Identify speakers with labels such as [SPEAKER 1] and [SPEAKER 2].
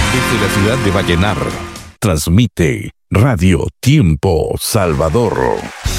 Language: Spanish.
[SPEAKER 1] Desde la ciudad de Vallenar, transmite Radio Tiempo Salvador.